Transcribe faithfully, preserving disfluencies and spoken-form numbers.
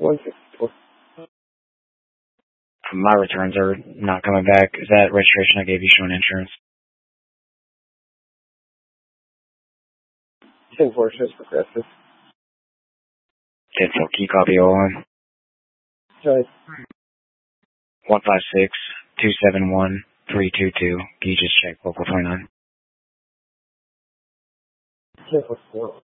one sixty-four. My returns are not coming back. Is that registration I gave you showing insurance? ten four shows progressive. ten four, key copy O one. Sorry. one five six, two seven one, three two two. Can you just check local twenty-nine? ten four four.